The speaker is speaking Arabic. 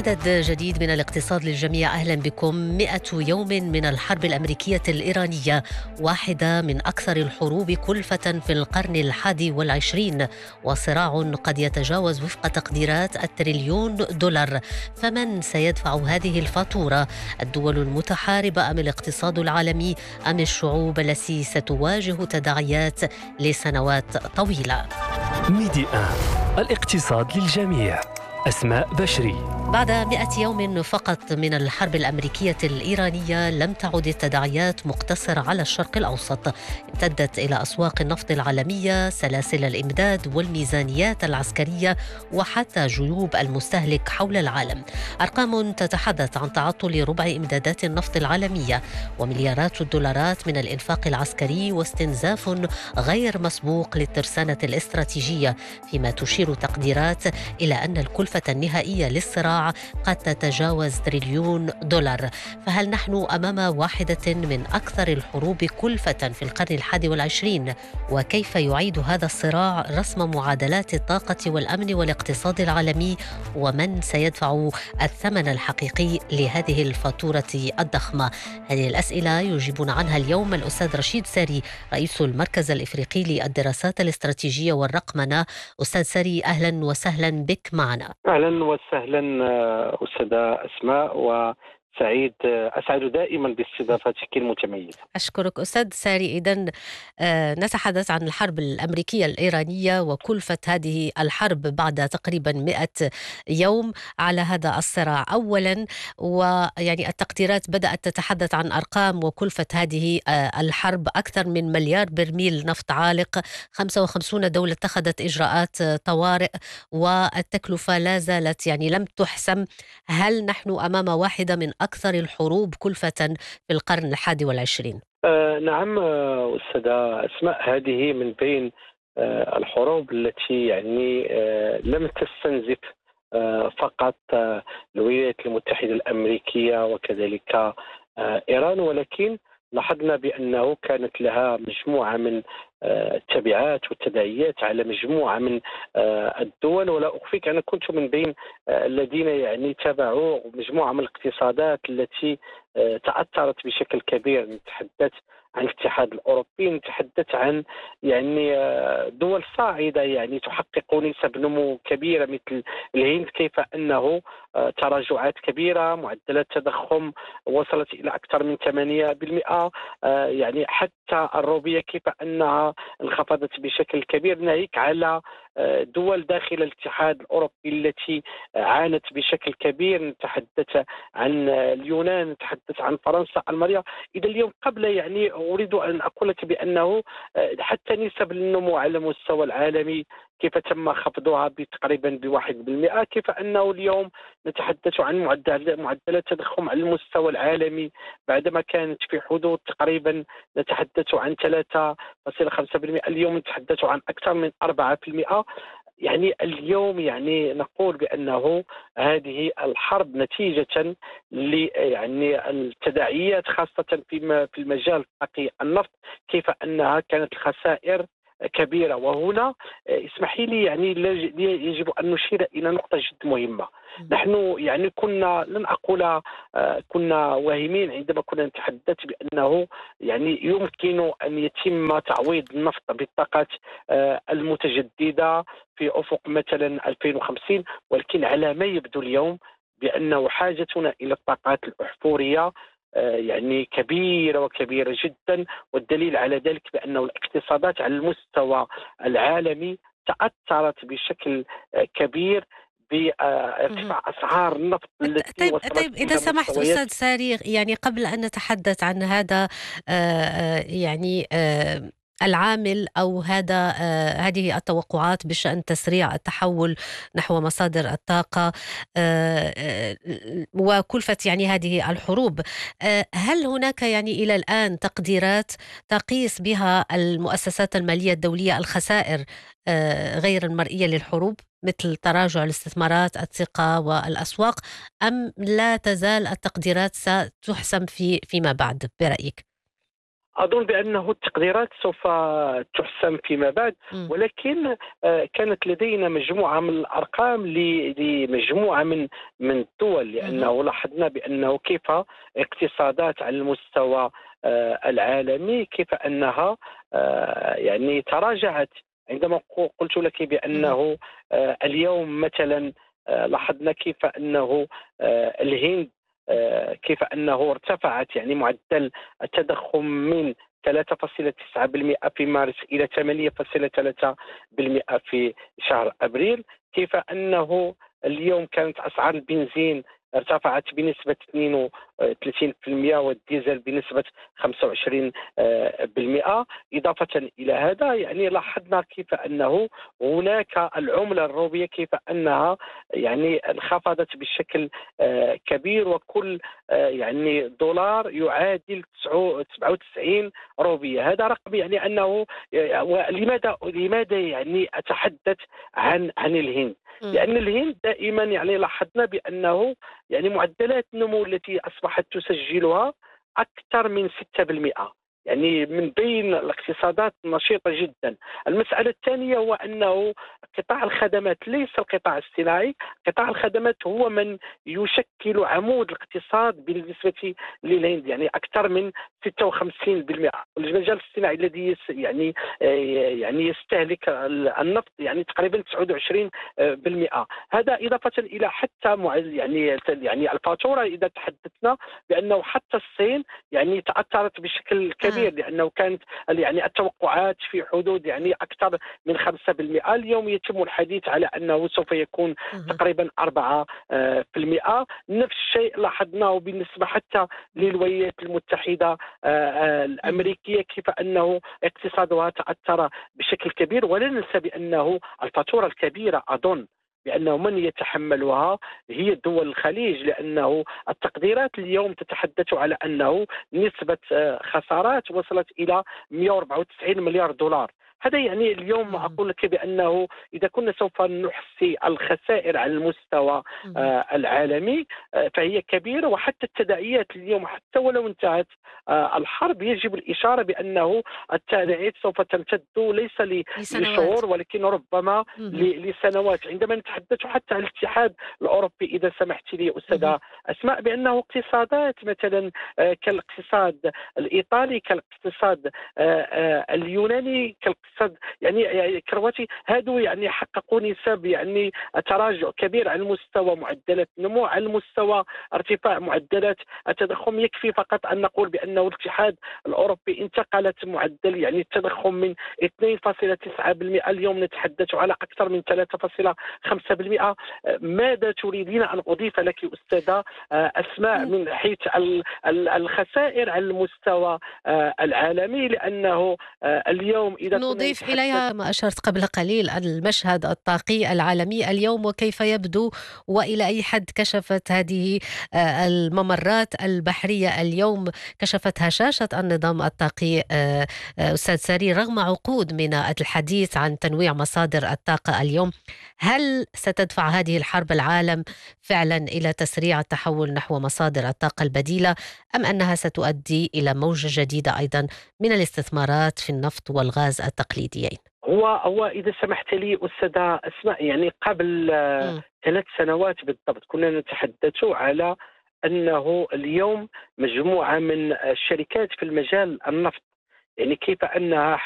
عدد جديد من الاقتصاد للجميع. أهلا بكم. 100 يوم من الحرب الأمريكية الإيرانية، واحدة من أكثر الحروب كلفة في القرن ال21، وصراع قد يتجاوز وفق تقديرات $1 تريليون. فمن سيدفع هذه الفاتورة؟ الدول المتحاربة أم الاقتصاد العالمي أم الشعوب التي ستواجه تداعيات لسنوات طويلة؟ ميديا الاقتصاد للجميع. أسماء بشري. بعد 100 يوم فقط من الحرب الأمريكية الإيرانية، لم تعد التداعيات مقتصرة على الشرق الأوسط. امتدت إلى أسواق النفط العالمية، سلاسل الإمداد والميزانيات العسكرية، وحتى جيوب المستهلك حول العالم. أرقام تتحدث عن تعطل ربع إمدادات النفط العالمية، ومليارات الدولارات من الإنفاق العسكري، واستنزاف غير مسبوق للترسانة الاستراتيجية، فيما تشير تقديرات إلى أن الكلفة النهائية للصراع قد تتجاوز $1 تريليون. فهل نحن أمام واحدة من أكثر الحروب كلفة في القرن ال21؟ وكيف يعيد هذا الصراع رسم معادلات الطاقة والأمن والاقتصاد العالمي؟ ومن سيدفع الثمن الحقيقي لهذه الفاتورة الضخمة؟ هذه الأسئلة يجيبنا عنها اليوم الأستاذ رشيد ساري، رئيس المركز الإفريقي للدراسات الاستراتيجية والرقمنة. أستاذ ساري، أهلا وسهلا بك معنا. أهلا وسهلا أستاذة أسماء، أسعد دائما باستضافتك المتميزة. أشكرك أستاذ ساري. إذن نتحدث عن الحرب الأمريكية الإيرانية وكلفة هذه الحرب بعد تقريبا 100 يوم على هذا الصراع. أولا، ويعني التقديرات بدأت تتحدث عن أرقام وكلفة هذه الحرب أكثر من مليار برميل نفط عالق. 55 دولة اتخذت إجراءات طوارئ، والتكلفة لا زالت لم تحسم. هل نحن أمام واحدة من أكثر الحروب كلفة في القرن ال21؟ نعم أستاذة أسماء، هذه من بين الحروب التي لم تستنزف فقط الولايات المتحدة الأمريكية وكذلك إيران، ولكن لاحظنا بأنه كانت لها مجموعة من التبعات والتداعيات على مجموعة من الدول. ولا أخفيك أنا كنت من بين الذين تابعوا مجموعة من الاقتصادات التي تأثرت بشكل كبير. نتحدث عن الاتحاد الأوروبي، نتحدث عن دول صاعدة تحقق نسب نمو كبيرة مثل الهند، كيف أنه تراجعات كبيرة، معدلات تضخم وصلت إلى أكثر من 8%. حتى الروبية كيف أنها انخفضت بشكل كبير، ناهيك على دول داخل الاتحاد الأوروبي التي عانت بشكل كبير. نتحدث عن اليونان، نتحدث عن فرنسا، ألمانيا. إذا اليوم قبل أريد أن أقول لك بأنه حتى نسب النمو على المستوى العالمي كيف تم خفضها تقريبا ب1%، كيف أنه اليوم نتحدث عن معدلات تضخم على المستوى العالمي بعدما كانت في حدود تقريبا نتحدث عن 3.5%، اليوم نتحدث عن أكثر من 4%. اليوم نقول بأنه هذه الحرب نتيجة التداعيات خاصة في المجال الطاقي النفط، كيف أنها كانت الخسائر كبيرة. وهنا اسمحي لي يجب أن نشير إلى نقطة جد مهمة. نحن كنا لن أقول كنا واهمين عندما كنا نتحدث بأنه يمكن أن يتم تعويض النفط بالطاقات المتجددة في أفق مثلا 2050، ولكن على ما يبدو اليوم بأنه حاجتنا إلى الطاقات الأحفورية كبيرة وكبيرة جدا. والدليل على ذلك بأنه الاقتصادات على المستوى العالمي تأثرت بشكل كبير بارتفاع أسعار النفط التي طيب وصلت طيب، إذا إلى سمحت مستويات. أستاذ ساري، قبل أن نتحدث عن هذا العامل أو هذه التوقعات بشأن تسريع التحول نحو مصادر الطاقة وكلفة هذه الحروب، هل هناك إلى الآن تقديرات تقيس بها المؤسسات المالية الدولية الخسائر غير المرئية للحروب، مثل تراجع الاستثمارات، الثقة والأسواق، أم لا تزال التقديرات ستحسم فيما بعد برأيك؟ أظن بأنه التقديرات سوف تحسم فيما بعد، مم. ولكن كانت لدينا مجموعة من الأرقام لمجموعة من الدول، مهم. لأنه لاحظنا بأنه كيف اقتصادات على المستوى العالمي كيف أنها يعني تراجعت. عندما قلت لك مهم. بأنه اليوم مثلا لاحظنا كيف أنه الهند كيف أنه ارتفعت يعني معدل التضخم من 3.9% في مارس إلى 8.3% في شهر أبريل. كيف أنه اليوم كانت أسعار البنزين ارتفعت بنسبة 32% والديزل بنسبة 25%. إضافة إلى هذا يعني لاحظنا كيف أنه هناك العملة الروبية كيف أنها يعني انخفضت بشكل كبير، وكل يعني دولار يعادل 97 روبية. هذا رقم يعني أنه لماذا يعني أتحدث عن الهند؟ مم. لأن الهند دائما يعني لاحظنا بأنه يعني معدلات النمو التي أصبحت تسجلها أكثر من 6%، يعني من بين الاقتصادات النشيطة جدا. المسألة الثانية هو أنه قطاع الخدمات ليس القطاع الصناعي، قطاع الخدمات هو من يشكل عمود الاقتصاد بالنسبة للهند، يعني أكثر من 56%. المجال الصناعي الذي يعني يستهلك النفط يعني تقريبا 29%. هذا إضافة إلى حتى يعني الفاتورة، إذا تحدثنا بأنه حتى الصين يعني تأثرت بشكل كبير، لأنه كانت يعني التوقعات في حدود يعني أكثر من 5%. اليوم يتم الحديث على أنه سوف يكون أها. تقريبا 4%. نفس الشيء لاحظناه بالنسبة حتى للولايات المتحدة مهم. الأمريكية، كيف أنه اقتصادها تأثر بشكل كبير. ولا ننسى بأنه الفاتورة الكبيرة أظن بأنه من يتحملها هي دول الخليج، لأنه التقديرات اليوم تتحدث على أنه نسبة خسارات وصلت إلى 194 مليار دولار. هذا يعني اليوم مهم. أقول لك بأنه إذا كنا سوف نحصي الخسائر على المستوى مهم. العالمي فهي كبيرة. وحتى التداعيات اليوم حتى ولو انتهت الحرب يجب الإشارة بأنه التداعيات سوف تمتد ليس لسنوات. لشهور ولكن ربما مهم. لسنوات. عندما نتحدث حتى عن الاتحاد الأوروبي، إذا سمحت لي مهم. أستاذة أسماء، بأنه اقتصادات مثلا كالاقتصاد الإيطالي، كالاقتصاد اليوناني، كالاقتصاد يعني الكرواتي، هادو يعني حققوا نسب يعني تراجع كبير على مستوى معدلات النمو، على مستوى ارتفاع معدلات التضخم. يكفي فقط أن نقول بأنه الاتحاد الأوروبي انتقلت معدل يعني التضخم من 2.9%، اليوم نتحدث على أكثر من 3.5%. ماذا تريدين أن أضيف لك أستاذة أسماء من حيث الخسائر على المستوى العالمي؟ لأنه اليوم إذا كنا نضيف نتحدث. إليها ما أشرت قبل قليل، المشهد الطاقي العالمي اليوم وكيف يبدو، وإلى أي حد كشفت هذه الممرات البحرية اليوم، كشفت هشاشة النظام الطاقي أستاذ ساري، رغم عقود من الحديث عن تنويع مصادر الطاقة اليوم. هل ستدفع هذه الحرب العالم فعلا إلى تسريع التحول نحو مصادر الطاقة البديلة، أم أنها ستؤدي إلى موجة جديدة أيضا من الاستثمارات في النفط والغاز التقليديين؟ هو إذا سمحت لي أستاذة أسماء، يعني قبل مم. 3 سنوات بالضبط كنا نتحدث على أنه اليوم مجموعة من الشركات في المجال النفط يعني كيف أنها